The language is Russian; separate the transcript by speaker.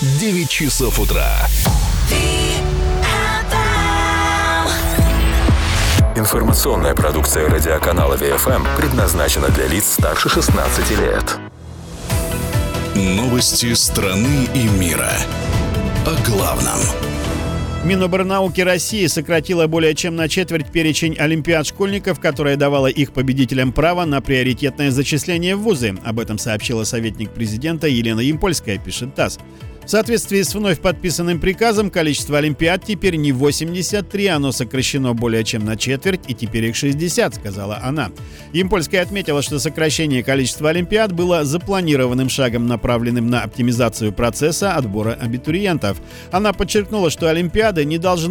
Speaker 1: 9 часов утра. Информационная продукция радиоканала ВФМ предназначена для лиц старше 16 лет. Новости страны и мира. О главном.
Speaker 2: Миноборнауки России сократила более чем на четверть перечень олимпиад школьников, которая давала их победителям право на приоритетное зачисление в вузы. Об этом сообщила советник президента Елена Ямпольская, пишет ТАСС. В соответствии с вновь подписанным приказом, количество олимпиад теперь не 83, оно сокращено более чем на четверть, и теперь их 60, сказала она. Ямпольская отметила, что сокращение количества олимпиад было запланированным шагом, направленным на оптимизацию процесса отбора абитуриентов. Она подчеркнула, что олимпиады не должны